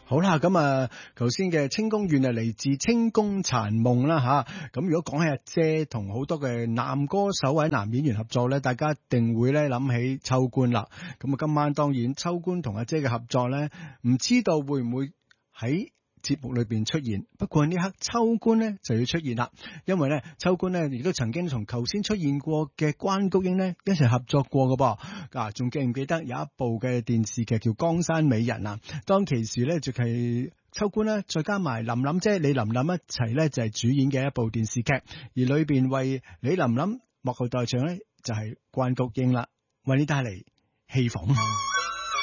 好啦，咁啊，頭先嘅清宮怨啊，嚟自清宮殘夢啦吓。咁如果講起阿姐同好多嘅男歌手或者男演員合作咧，大家一定會咧諗起秋官啦。咁啊，今晚當然秋官同阿姐嘅合作咧，唔知道會唔會喺節目裏邊出現，不過呢刻秋官呢就要出現啦，因為呢秋官呢亦都曾經同頭先出現過嘅關菊英呢一齊合作過嘅噃，仲記唔記得有一部嘅電視劇叫《江山美人》啊？當其時呢就係秋官呢再加埋琳琳姐李琳琳一齊呢就係主演嘅一部電視劇，而裏邊為李琳琳幕後代唱呢就係關菊英啦，為你帶嚟戲鳳。